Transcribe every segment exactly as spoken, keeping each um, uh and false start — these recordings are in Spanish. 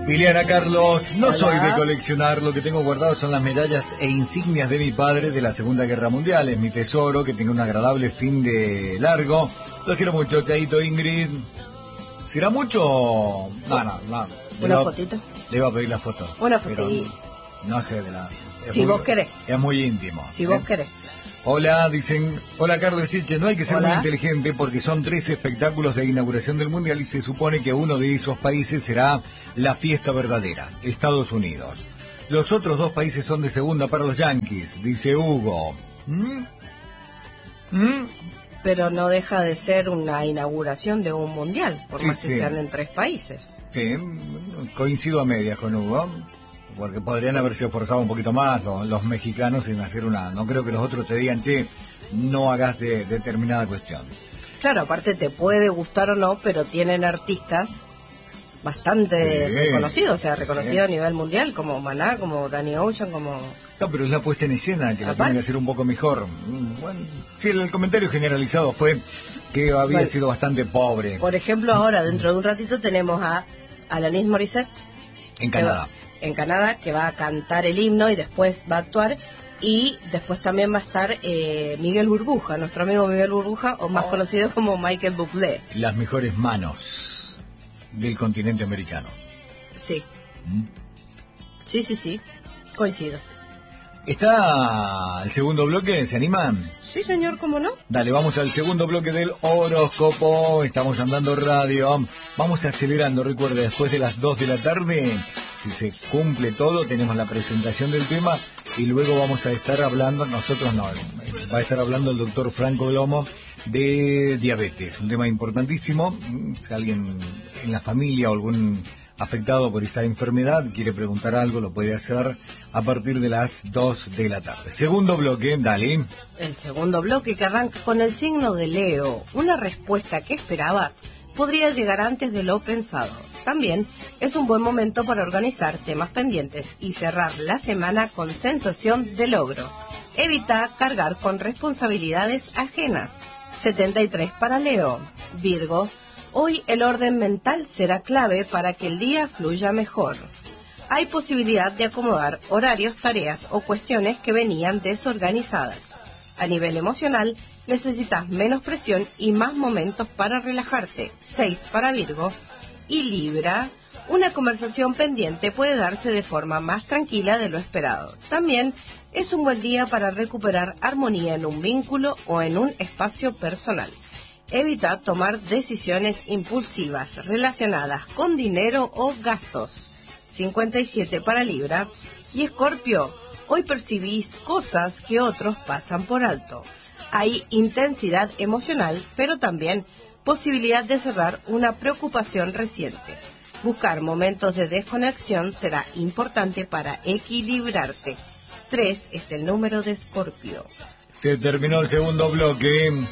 Liliana, Carlos, no Hola. soy de coleccionar, lo que tengo guardado son las medallas e insignias de mi padre de la Segunda Guerra Mundial. Es mi tesoro, que tenga un agradable fin de largo. Los quiero mucho, Chaito, Ingrid. ¿Será mucho? No, no, no. Le ¿Una va- fotito? Le iba a pedir la foto. Una pero fotito. No sé, de la... es Si muy- vos querés. Es muy íntimo. Si ¿eh? vos querés. Hola, dicen, hola Carlos Siche, no hay que ser Hola. muy inteligente porque son tres espectáculos de inauguración del Mundial y se supone que uno de esos países será la fiesta verdadera, Estados Unidos. Los otros dos países son de segunda para los Yankees, dice Hugo. ¿Mm? ¿Mm? Pero no deja de ser una inauguración de un mundial, por Sí, más sí. que sean en tres países. Sí, coincido a medias con Hugo, porque podrían haberse esforzado un poquito más los, los mexicanos en hacer una... No creo que los otros te digan, che, no hagas de determinada cuestión. Claro, aparte te puede gustar o no, pero tienen artistas bastante Sí. reconocidos, o sea, reconocidos Sí. a nivel mundial, como Maná, como Danny Ocean, como... No, pero es la puesta en escena que la Aparte. tienen que hacer un poco mejor. Mm, Bueno, sí, el, el comentario generalizado fue que había Bueno. sido bastante pobre Por ejemplo, ahora, dentro de un ratito, tenemos a Alanis Morissette, en que Canadá. va- en Canadá, que va a cantar el himno y después va a actuar. Y después también va a estar eh, Miguel Burbuja, nuestro amigo Miguel Burbuja, o más conocido como Michael Bublé. Las mejores manos del continente americano. Sí, Mm. sí, sí, sí, coincido. ¿Está el segundo bloque? ¿Se animan? Sí, señor, ¿cómo no? Dale, vamos al segundo bloque del horóscopo. Estamos andando radio. Vamos acelerando. Recuerda, después de las dos de la tarde, si se cumple todo, tenemos la presentación del tema y luego vamos a estar hablando, nosotros no, va a estar hablando el doctor Franco Lomo de diabetes. Un tema importantísimo. Si alguien en la familia o algún afectado por esta enfermedad quiere preguntar algo, lo puede hacer a partir de las dos de la tarde. Segundo bloque, dale. El segundo bloque, que arranca con el signo de Leo. Una respuesta que esperabas podría llegar antes de lo pensado. También es un buen momento para organizar temas pendientes y cerrar la semana con sensación de logro. Evita cargar con responsabilidades ajenas. setenta y tres para Leo. Virgo. Hoy el orden mental será clave para que el día fluya mejor. Hay posibilidad de acomodar horarios, tareas o cuestiones que venían desorganizadas. A nivel emocional, necesitas menos presión y más momentos para relajarte. seis para Virgo. Y Libra, una conversación pendiente puede darse de forma más tranquila de lo esperado. También es un buen día para recuperar armonía en un vínculo o en un espacio personal. Evita tomar decisiones impulsivas relacionadas con dinero o gastos. cincuenta y siete para Libra. Y Escorpio, hoy percibís cosas que otros pasan por alto. Hay intensidad emocional, pero también posibilidad de cerrar una preocupación reciente. Buscar momentos de desconexión será importante para equilibrarte. tres es el número de Escorpio. Se terminó el segundo bloque.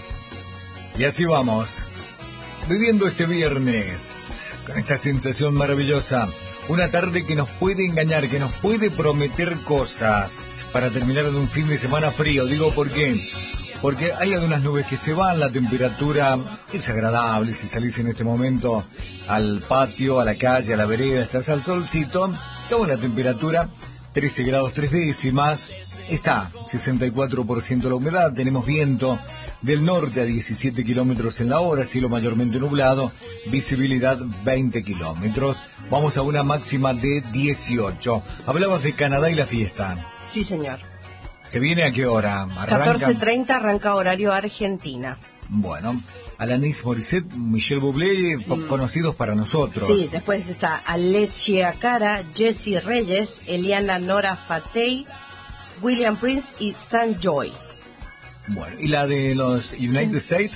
Y así vamos, viviendo este viernes, con esta sensación maravillosa. Una tarde que nos puede engañar, que nos puede prometer cosas para terminar en un fin de semana frío. Digo, ¿por qué? Porque hay algunas nubes que se van, la temperatura es agradable. Si salís en este momento al patio, a la calle, a la vereda, estás al solcito, con la temperatura trece grados tres décimas. Está sesenta y cuatro por ciento la humedad, tenemos viento del norte a diecisiete kilómetros en la hora, cielo mayormente nublado, visibilidad veinte kilómetros. Vamos a una máxima de dieciocho. Hablabas de Canadá y la fiesta. Sí, señor. ¿Se viene a qué hora? ¿Arranca? catorce treinta arranca horario Argentina. Bueno, Alanis Morissette, Michel Bublé, po- Mm. conocidos para nosotros. Sí, después está Alessia Cara, Jessie Reyes, Eliana Nora Fatey, William Prince y San Joy. Bueno, ¿y la de los United States?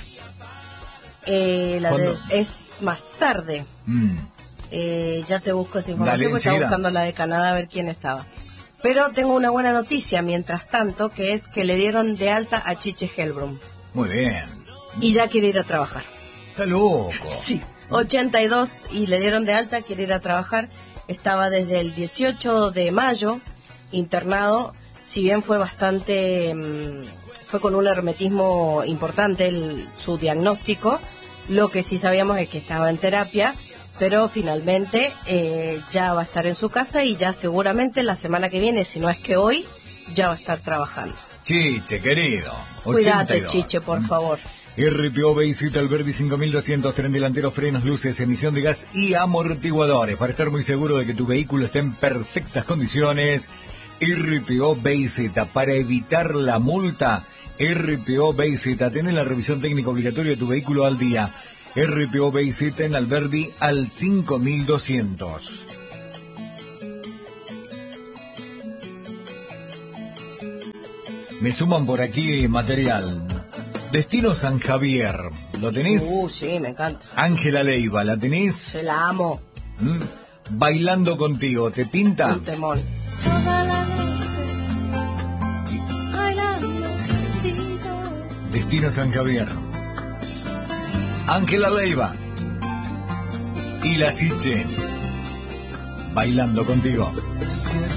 Eh, la de, ¿Cuándo? es más tarde. Mm. Eh, ya te busco esa información Dale, porque estaba enseguida. buscando la de Canadá a ver quién estaba. Pero tengo una buena noticia mientras tanto, que es que le dieron de alta a Chiche Helbrum. Muy bien. Y ya quiere ir a trabajar. Está loco. Sí, ochenta y dos y le dieron de alta, quiere ir a trabajar. Estaba desde el dieciocho de mayo internado, si bien fue bastante, mmm, fue con un hermetismo importante el, su diagnóstico. Lo que sí sabíamos es que estaba en terapia, pero finalmente eh, ya va a estar en su casa y ya seguramente la semana que viene, si no es que hoy, ya va a estar trabajando. Chiche, querido. Cuídate, ochenta y dos. Chiche, por favor. R T O Basic Alberdi cinco mil doscientos, tren delantero, frenos, luces, emisión de gas y amortiguadores. Para estar muy seguro de que tu vehículo esté en perfectas condiciones, R T O Basic, para evitar la multa, R T O Basic, tenés la revisión técnica obligatoria de tu vehículo al día. R T O Basic en Alberdi al cinco mil doscientos. Me suman por aquí material. Destino San Javier, ¿lo tenés? Uh, sí, me encanta. Ángela Leiva, ¿la tenés? Se la amo. ¿Mm? Bailando contigo, ¿te pinta? Un temón. Toda la noche, bailando contigo. Destino San Javier. Ángela Leiva y la Siche, bailando contigo.